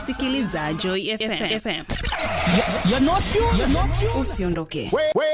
unasikiliza Joy FM. You're not you. Usiondoke.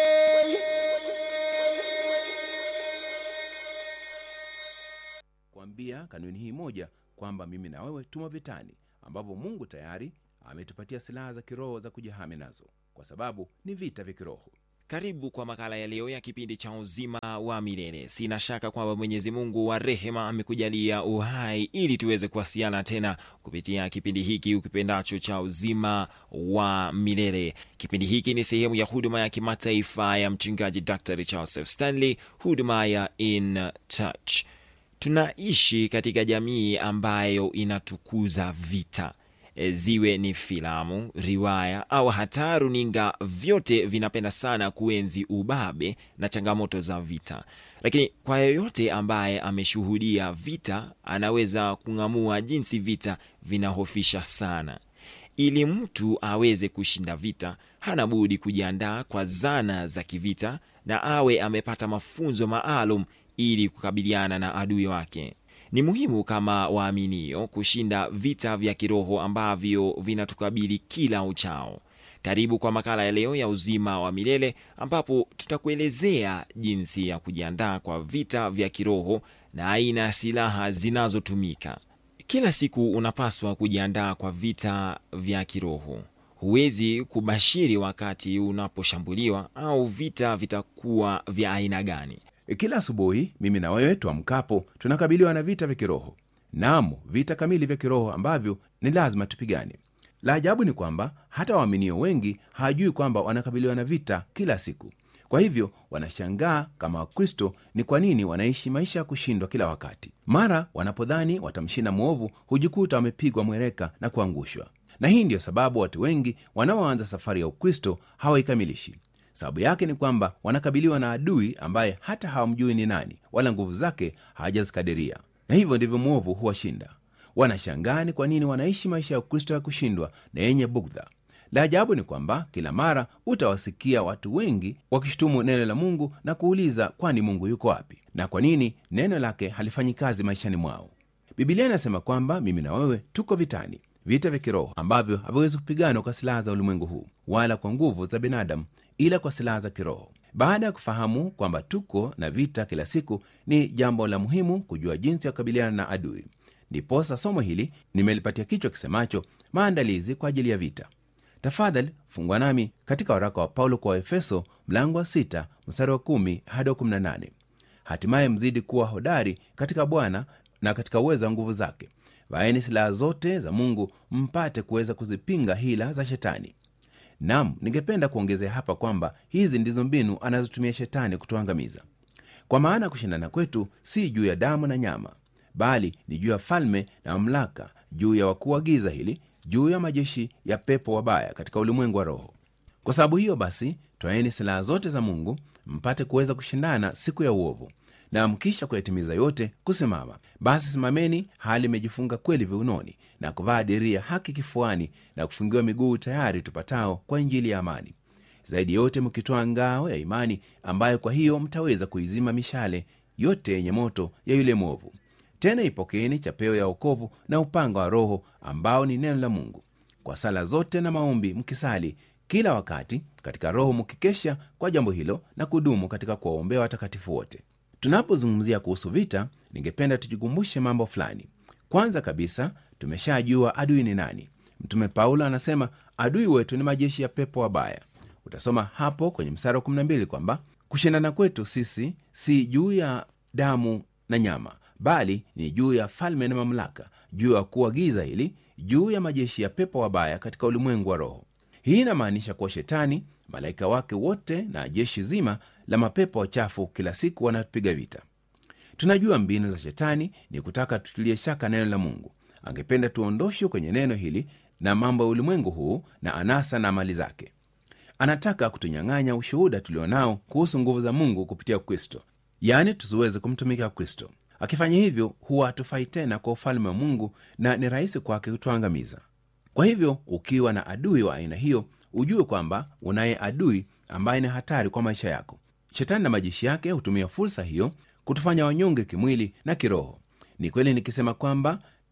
Kuambia kanuni hii moja kwamba mimi na wewe tumo vitani, ambapo Mungu tayari ametupatia silaha za kiroho za kujihami nazo, kwa sababu ni vita vya kiroho. Karibu kwa makala ya leo ya kipindi cha uzima wa milele. Sina shaka kwamba Mwenyezi Mungu wa rehema amekujalia uhai ili tuweze kuwasiliana tena kupitia kipindi hiki ukipendacho cha uzima wa milele. Kipindi hiki ni sehemu ya huduma ya kimataifa ya mchungaji Dr. Charles F. Stanley, huduma ya In Touch. Tunaishi katika jamii ambayo inatukuza vita. Ziwe ni filamu, riwaya au hata runinga, vyote vinapenda sana kuenzi ubabe na changamoto za vita. Lakini kwa yoyote ambaye ameshuhudia vita, anaweza kung'amua jinsi vita vinahofisha sana. Ili mtu aweze kushinda vita, hana budi kujiandaa kwa zana za kivita na awe amepata mafunzo maalum ili kukabiliana na adui wake. Ni muhimu kama waaminio kushinda vita vya kiroho ambavyo vinatukabili kila uchao. Karibu kwa makala ya leo ya uzima wa milele, ambapo tutakuelezea jinsi ya kujiandaa kwa vita vya kiroho na aina ya silaha zinazotumika. Kila siku unapaswa kujiandaa kwa vita vya kiroho. Huwezi kubashiri wakati unaposhambuliwa au vita vitakuwa vya aina gani. Kila asubuhi mimi na wewe tuamkapo tunakabiliwa na vita vya kiroho. Naam, vita kamili vya kiroho ambavyo ni lazima tupigane. La ajabu ni kwamba hata waaminio wengi hawajui kwamba wanakabiliwa na vita kila siku. Kwa hivyo wanashangaa kama Wakristo ni kwa nini wanaishi maisha ya kushindwa kila wakati. Mara wanapodhani watamshinda mwovu, hujikuta wamepigwa mwereka na kuangushwa. Na hii ndiyo sababu watu wengi wanaoanza safari ya Ukristo hawaikamilishi. Sababu yake ni kwamba wanakabiliwa na adui ambaye hata hawamjui ni nani, wala nguvu zake hajazikadiria. Na hivyo ndivyo mwovu huwashinda. Wanashangaa ni kwa nini wanaishi maisha ya Ukristo ya kushindwa na yenye bugdha. La ajabu ni kwamba kila mara utawasikia watu wengi wakishutumu neno la Mungu na kuuliza kwani Mungu yuko wapi, na kwa nini neno lake halifanyi kazi maishani mwao. Biblia inasema kwamba mimi na wewe tuko vitani, vita vya kiroho ambavyo haviwezi kupigana kwa silaha za ulimwengu huu wala kwa nguvu za binadamu, ila kwa silaha za kiroho. Baada ya kufahamu kwamba tuko na vita kila siku, ni jambo la muhimu kujua jinsi ya kukabiliana na adui. Ndiposa somo hili nimelipatia kichwa kisemacho maandalizi kwa ajili ya vita. Tafadhali fungua nami katika waraka wa Paulo kwa Efeso mlango wa 6 mstari wa 10 hadi 18. Hatimaye mzidi kuwa hodari katika Bwana na katika uwezo wa nguvu zake. Vaeni silaha zote za Mungu mpate kuweza kuzipinga hila za shetani. Naam, ningependa kuongezea hapa kwamba hizi ndizo mbinu anazotumia shetani kutuangamiza. Kwa maana kushindana kwetu si juu ya damu na nyama, bali ni juu ya falme na mamlaka, juu ya wakuu wa giza hili, juu ya majeshi ya pepo wabaya katika ulimwengu wa roho. Kwa sababu hiyo basi, twaeni silaha zote za Mungu mpate kuweza kushindana siku ya uovu, na mkisha kuyatimiza yote kusimama. Basi simameni hali mejifunga kweli viunoni, na kuvaa diria haki kifuani, na kufungiwa miguu tayari tupatao kwa injili ya amani. Zaidi yote mkitoa ngao ya imani, ambayo kwa hiyo mtaweza kuizima mishale yote yenye moto ya yule mwovu. Tena ipokeeni chapeo ya wokovu na upanga wa Roho, ambao ni neno la Mungu. Kwa sala zote na maombi mkisali kila wakati katika Roho, mkikesha kwa jambo hilo na kudumu katika kuwaombea watakatifu wote. Tunapozungumzia kuhusu vita, ningependa tujikumbushe mambo fulani. Kwanza kabisa, tumeshajua adui ni nani. Mtume Paulo anasema adui wetu ni majeshi ya pepo wabaya. Utasoma hapo kwenye mstari wa 12 kwamba kushindana kwetu sisi si juu ya damu na nyama, bali ni juu ya falme na mamlaka, juu ya kuwa giza hili, juu ya majeshi ya pepo wabaya katika ulimwengu wa roho. Hii inamaanisha kuwa shetani, malaika wake wote na jeshi zima la mapepo wachafu kila siku wanatupiga vita. Tunajua mbinu za shetani ni kutaka tutilie shaka neno la Mungu. Angependa tuondoshwe kwenye neno hili na mambo ya ulimwengu huu na anasa na mali zake. Anataka kutunyang'anya ushuhuda tulionao kuhusu nguvu za Mungu kupitia Kristo, yaani tusiweze kumtumikia Kristo. Akifanya hivyo, huwa hatufai tena kwa ufalme wa Mungu na ni rahisi kwake kutuangamiza. Kwa hivyo, ukiwa na adui wa aina hiyo, ujue kwamba unaye adui ambaye ni hatari kwa maisha yako. Shetani na majeshi yake hutumia fursa hiyo kutufanya wanyonge kimwili na kiroho. Ni kweli nikisema kwamba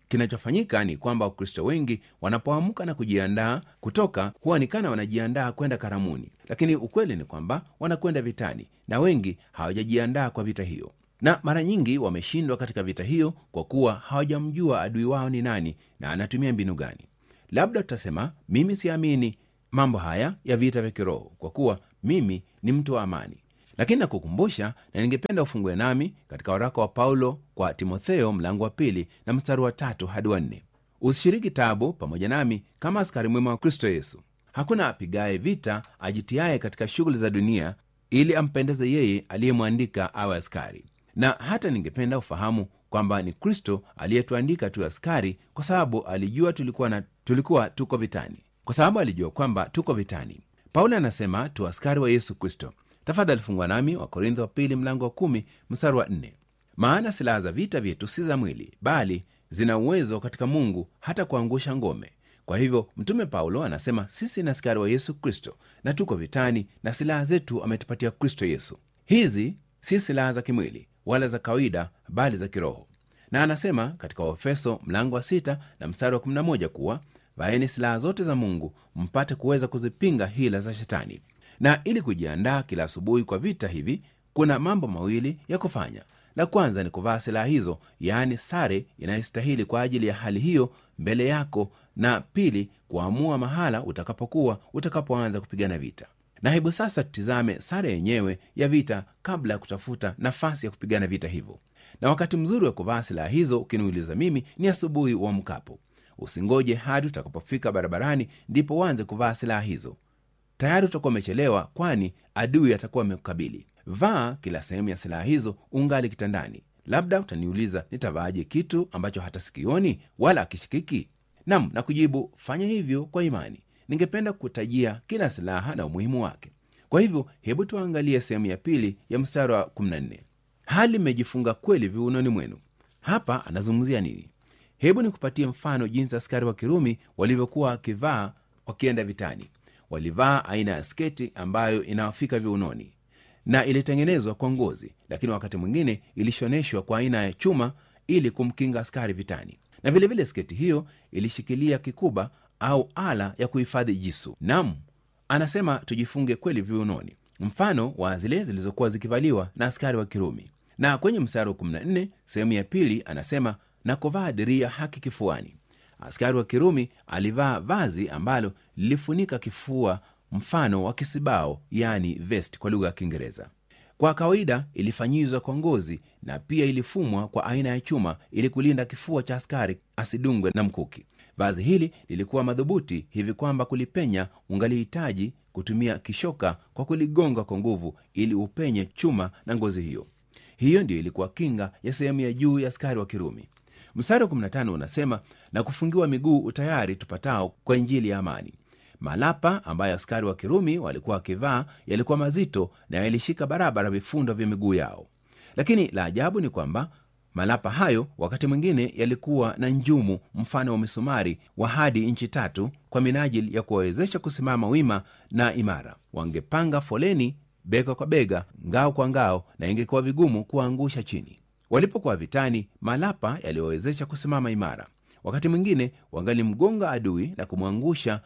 Kinachofanyika ni kwamba Wakristo wengi wanapoamka na kujiandaa kutoka, huonekana wanajiandaa kwenda karamuni, lakini ukweli ni kwamba wanakwenda vitani, na wengi hawajajiandaa kwa vita hiyo, na mara nyingi wameshindwa katika vita hiyo kwa kuwa hawajamjua adui wao ni nani na anatumia mbinu gani. Labda tutasema, mimi siamini mambo haya ya vita vya kiroho kwa kuwa mimi ni mtu wa amani. Lakini nakukumbusha, na ningependa ufungue nami katika waraka wa Paulo kwa Timotheo mlango wa 2 na mstari wa 3 hadi wa 4. Usishiriki taabu pamoja nami kama askari mwema wa Kristo Yesu. Hakuna apigaye vita ajitiaye katika shughuli za dunia ili ampendeze yeye aliyemwandika awe askari. Na hata ningependa ufahamu kwamba ni Kristo aliyetuandika tu askari, kwa sababu alijua tulikuwa tuko vitani, kwa sababu alijua kwamba tuko vitani. Paulo anasema tu askari wa Yesu Kristo. Tafadhali fungua nami wa Korintho wa 2 mlango wa 10 mstari wa 4. Maana silaha za vita vyetu si za mwili, bali zina uwezo katika Mungu hata kuangusha ngome. Kwa hivyo mtume Paulo anasema sisi ni askari wa Yesu Kristo na tuko vitani, na silaha zetu ametupatia Kristo Yesu. Hizi si silaha za kimwili wala za kawaida, bali za kiroho. Na anasema katika Waefeso mlango wa 6 na mstari wa 11 kuwa vaeni silaha zote za Mungu mpate kuweza kuzipinga hila za Shetani. Na ili kujiandaa kila asubuhi kwa vita hivi, kuna mambo mawili ya kufanya. La kwanza ni kuvaa silaha hizo, yaani sare inayostahili kwa ajili ya hali hiyo mbele yako, na pili, kuamua mahala utakapoanza kupigana vita. Na hebu sasa tutizame sare yenyewe ya vita kabla ya kutafuta nafasi ya kupigana vita hivyo. Na wakati mzuri wa kuvaa silaha hizo, ukiniuliza mimi, ni asubuhi uamkapo. Usingoje hadi utakapofika barabarani ndipo uanze kuvaa silaha hizo. Tayari utakuwa umechelewa, kwani adui atakuwa amekukabili. Vaa kila sehemu ya silaha hizo ungali kitandani. Labda utaniuliza, nitavaaje kitu ambacho hata sikioni wala akishikiki? Naam, na kujibu, fanya hivyo kwa imani. Ningependa kutajia kila silaha na umuhimu wake. Kwa hivyo hebu tuangalie sehemu ya 2 ya mstari wa 14. Hali mmejifunga kweli viunoni mwenu. Hapa anazungumzia nini? Hebu nikupatie mfano jinsi askari wa Kirumi walivyokuwa wakivaa wakienda vitani. Walivaa aina ya sketi ambayo inawafika viunoni na ilitengenezwa kwa ngozi, lakini wakati mwingine ilishoneshwa kwa aina ya chuma ili kumkinga askari vitani. Na vilevile sketi hiyo ilishikilia kikuba au ala ya kuhifadhi jisu. Naam, anasema tujifunge kweli viunoni, mfano wa zile zilizokuwa zikivaliwa na askari wa Kirumi. Na kwenye mstari wa 14 sehemu ya 2 anasema na kuvaa diria haki kifuani. Askari wa Kirumi alivaa vazi ambalo lilifunika kifua, mfano wa kisibao, yani vest kwa lugha ya Kiingereza. Kwa kawaida ilifanyizwa kwa ngozi na pia ilifumwa kwa aina ya chuma ili kulinda kifua cha askari asidungwe na mkuki. Vazi hili lilikuwa madhubuti hivi kwamba kulipenya ungalihitaji kutumia kishoka kwa kuligonga kwa nguvu ili upenye chuma na ngozi hiyo. Hiyo ndio ilikuwa kinga ya sehemu ya juu ya askari wa Kirumi. Mstari wa 15 unasema na kufungiwa miguu utayari tupatao kwa injili ya amani. Malapa ambayo askari wa Kirumi walikuwa wakivaa yalikuwa mazito na yalishika barabara vifundo vya miguu yao. Lakini la ajabu ni kwamba malapa hayo wakati mwingine yalikuwa na njumu mfano wa misumari wa hadi inchi 3 kwa minajili ya kuwawezesha kusimama wima na imara. Wangepanga foleni bega kwa bega, ngao kwa ngao, na ingekuwa vigumu kuangusha chini. Walipokuwa vitani, malapa yaliwawezesha kusimama imara. Wakati mwingine wangalimgonga adui na kumwangusha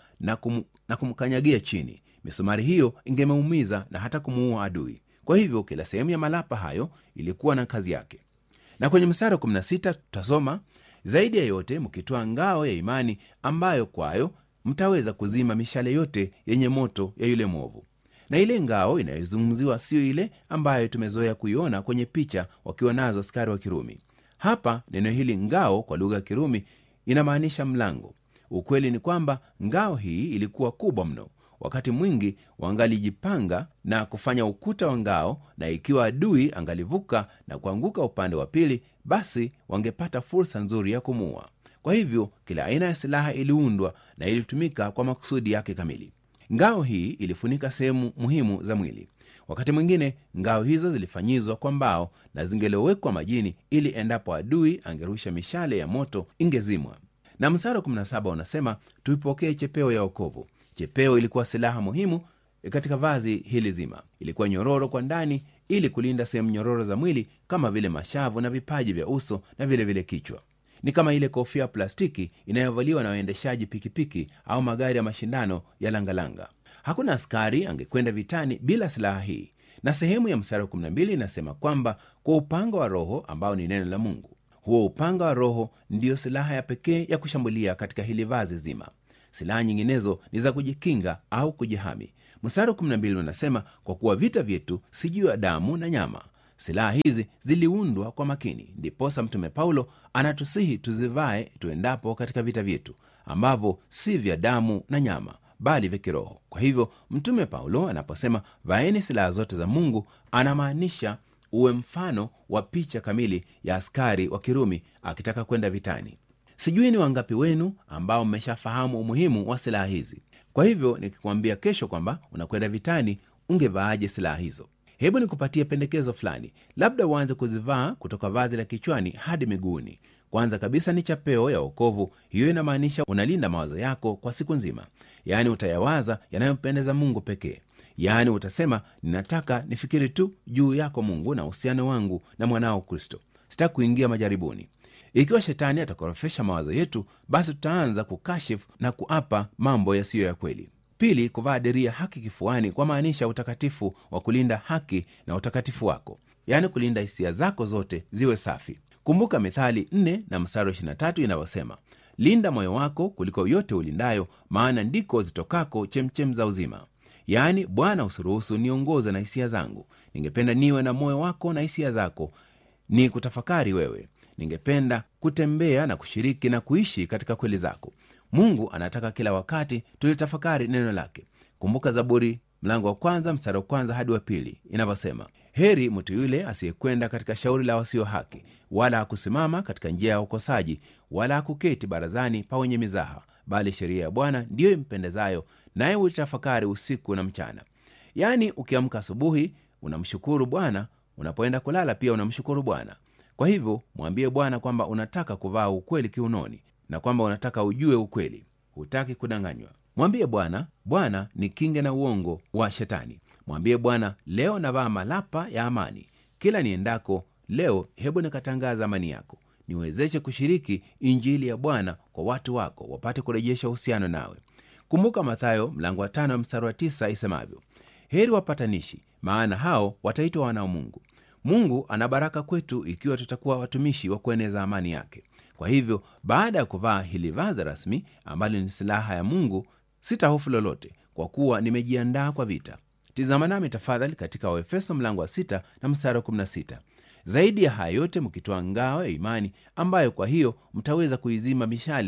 na kumkanyagia chini. Misumari hiyo ingemeumiza na hata kumuua adui. Kwa hivyo kila sehemu ya malapa hayo ilikuwa na kazi yake. Na kwenye mstari wa 16 tutasoma, zaidi ya yote mkitoa ngao ya imani, ambayo kwayo mtaweza kuzima mishale yote yenye moto ya yule mwovu. Na ile ngao inayozungumziwa sio ile ambayo tumezoea kuiona kwenye picha wakiwa nazo askari wa Kirumi. Hapa neno hili ngao kwa lugha ya Kirumi inamaanisha mlango. Ukweli ni kwamba ngao hii ilikuwa kubwa mno. Wakati mwingi wangalijipanga na kufanya ukuta wa ngao, na ikiwa adui angalivuka na kuanguka upande wa pili, basi wangepata fursa nzuri ya kumuua. Kwa hivyo kila aina ya silaha iliundwa na ilitumika kwa makusudi yake kamili. Ngao hii ilifunika sehemu muhimu za mwili. Wakati mwingine ngao hizo zilifanyizwa kwa mbao na zingelewekwa majini ili endapo adui angerusha mishale ya moto ingezimwa. Na mstari wa 17 unasema tuipokee chepeo ya wokovu. Chepeo ilikuwa silaha muhimu katika vazi hili zima. Ilikuwa nyororo kwa ndani ili kulinda sehemu nyororo za mwili kama vile mashavu na vipaji vya uso na vile vile kichwa. Ni kama ile kofia plastiki inayovaliwa na waendeshaji pikipiki au magari ya mashindano ya langalanga. Hakuna askari angekwenda vitani bila silaha hii. Na sehemu ya mstari wa 12 inasema kwamba kwa upanga wa Roho ambao ni neno la Mungu. Huo upanga wa Roho ndiyo silaha ya pekee ya kushambulia katika hili vazi zima. Silaha nyinginezo ni za kujikinga au kujihami. Mstari wa 12 unasema kwa kuwa vita vyetu si juu ya damu na nyama. Silaha hizi ziliundwa kwa makini. Ndiposa Mtume Paulo anatusihi tuzivae tuendapo katika vita vyetu ambavyo si vya damu na nyama bali vya kiroho. Kwa hivyo Mtume Paulo anaposema vaeni silaha zote za Mungu, anamaanisha uwe mfano wa picha kamili ya askari wa Kirumi akitaka kwenda vitani. Sijui ni wangapi wenu ambao mmeshafahamu umuhimu wa silaha hizi. Kwa hivyo nikikwambia kesho kwamba unakwenda vitani, ungevaaje silaha hizo? Hebu nikupatie pendekezo fulani. Labda uanze kuzivaa kutoka vazi la kichwani hadi miguuni. Kwanza kabisa ni chapeo ya wokovu. Hiyo inamaanisha unalinda mawazo yako kwa siku nzima. Yaani utayawaza yanayompendeza Mungu pekee. Yaani utasema ninataka nifikiri tu juu yako Mungu na uhusiano wangu na mwanao Kristo. Sitaki kuingia majaribuni. Ikiwa shetani atakorofesha mawazo yetu, basi tutaanza kukashifu na kuapa mambo yasiyo ya kweli. Pili, kuvaa dirii ya haki kifuani kwa maanisha utakatifu wa kulinda haki na utakatifu wako. Yaani kulinda hisia zako zote ziwe safi. Kumbuka Mithali 4 na mstari 23 inavyosema, linda moyo wako kuliko yote ulindayo, maana ndiko zitokako chemchem za uzima. Yaani Bwana usiruhusu niongoze na hisia zangu. Ningependa niwe na moyo wako na hisia zako, ni kutafakari wewe. Ningependa kutembea na kushiriki na kuishi katika kweli zako. Mungu anataka kila wakati tulitafakari neno lake. Kumbuka Zaburi mlango wa 1 mstari wa 1 hadi wa 2 inavyosema, heri mtu yule asiyekwenda katika shauri la wasio haki, wala hakusimama katika njia ya ukosaji, wala hakuketi barazani pa wenye mizaha, bali sheria ya Bwana ndiyo impendezayo, naye uitafakari usiku na mchana. Yaani ukiamka asubuhi unamshukuru Bwana, unapoenda kulala pia unamshukuru Bwana. Kwa hivyo mwambie Bwana kwamba unataka kuvaa ukweli kiunoni na kwamba unataka ujue ukweli, hutaki kudanganywa. Mwambie Bwana, Bwana nikinge na uongo wa shetani. Mwambie Bwana, leo navaa malapa ya amani. Kila niendako leo, hebu nikatangaza amani yako. Niwezeshe kushiriki injili ya Bwana kwa watu wako, wapate kurejesha uhusiano nawe. Kumbuka Mathayo mlango wa 5 mstari wa 9 isemavyo, heri wapatanishi, maana hao wataitwa wana wa Mungu. Mungu ana baraka kwetu ikiwa tutakuwa watumishi wa kueneza amani yake. Kwa hivyo baada ya kuvaa hili vazi rasmi ambalo ni silaha ya Mungu, sitahofu lolote, kwa kuwa nimejiandaa kwa vita. Tizama nami tafadhali katika Waefeso mlango wa 6 na mstari wa 16. Zaidi ya haya yote mkitoa ngao ya imani, ambayo kwa hiyo mtaweza kuizima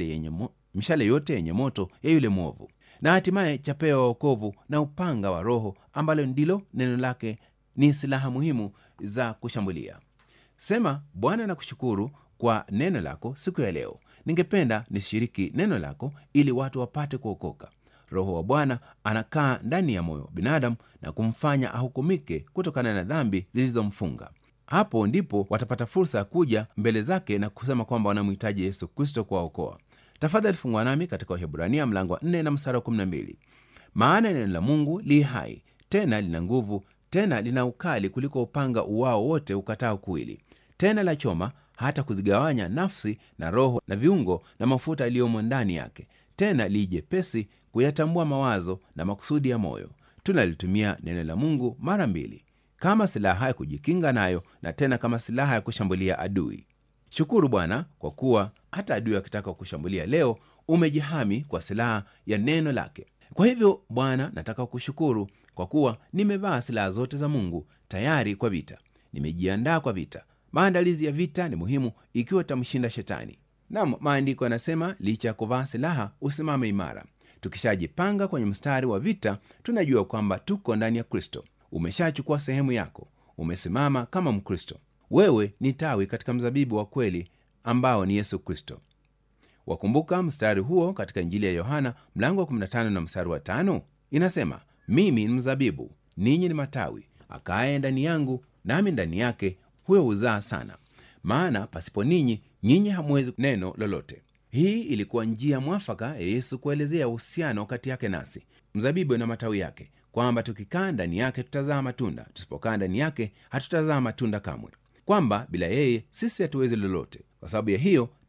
mishale yote yenye moto ya yule mwovu. Na hatimaye chapeo wa wokovu na upanga wa Roho, ambalo ndilo neno lake, ni silaha muhimu za kushambulia. Sema, Bwana nakushukuru kwa neno lako siku ya leo. Ningependa nishiriki neno lako ili watu wapate kuokoka. Roho wa Bwana anakaa ndani ya moyo binadamu na kumfanya ahukumike kutokana na dhambi zilizomfunga. Hapo ndipo watapata fursa ya kuja mbele zake na kusema kwamba wanamhitaji Yesu Kristo kuwaokoa. Tafadhali fungua nami katika Waebrania mlango wa 4 na mstari wa 12. Maana neno la Mungu li hai, tena lina nguvu, tena lina ukali kuliko upanga uwao wote ukatao kuwili, tena la choma hata kuzigawanya nafsi na roho na viungo na mafuta yaliyomo ndani yake, tena li jepesi kuyatambua mawazo na makusudi ya moyo. Tunalitumia neno la Mungu mara mbili, kama silaha ya kujikinga nayo na tena kama silaha ya kushambulia adui. Shukuru Bwana kwa kuwa hata adui akitaka kushambulia leo, umejihami kwa silaha ya neno lake. Kwa hivyo Bwana, nataka kushukuru kwa kuwa nimevaa silaha zote za Mungu tayari kwa vita. Nimejiandaa kwa vita. Maandalizi ya vita ni muhimu ikiwa tamshinda shetani. Naam, maandiko yanasema licha ya kuvaa silaha usimame imara. Tukishajipanga kwenye mstari wa vita, tunajua kwamba tuko ndani ya Kristo. Umeshachukua sehemu yako, umesimama kama Mkristo. Wewe ni tawi katika mzabibu wa kweli ambao ni Yesu Kristo. Wakumbuka mstari huo katika Injili ya Yohana mlango wa 15 na mstari wa 5 inasema, mimi ni mzabibu, ninyi ni matawi. Akaaye ndani yangu nami ndani yake, huyo huzaa sana, maana pasipo ninyi, nyinyi hamwezi neno lolote. Hii ilikuwa njia mwafaka ya Yesu kuelezea uhusiano kati yake nasi, mzabibu na matawi yake, kwamba tukikaa ndani yake tutazaa matunda, tusipokaa ndani yake hatutazaa matunda kamwe, kwamba bila yeye sisi hatuwezi lolote. Kwa sababu ya hiyo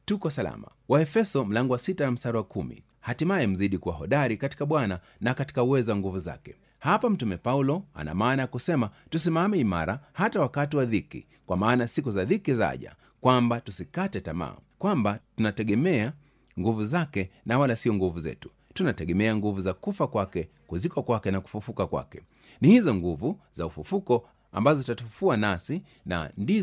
tuko salama. Waefeso mlango wa 6 na mstari wa 10, hatimaye mzidi kuwa hodari katika Bwana na katika uwezo wa nguvu zake. Hapa mtume Paulo ana maana ya kusema tusimame imara hata wakati wa dhiki, kwa maana siku za dhiki zaja, kwamba tusikate tamaa, kwamba tunategemea nguvu zake na wala sio nguvu zetu. Tunategemea nguvu za kufa kwake, kuzikwa kwake na kufufuka kwake. Ni hizo nguvu za ufufuko ambazo zitatufufua nasi, na ndizo